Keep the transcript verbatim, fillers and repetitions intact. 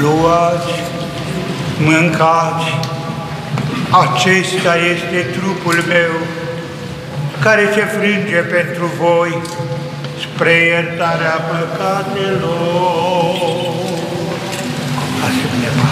luați, mâncați, acesta este trupul meu, care se frânge pentru voi spre iertarea păcatelor. Asemenea.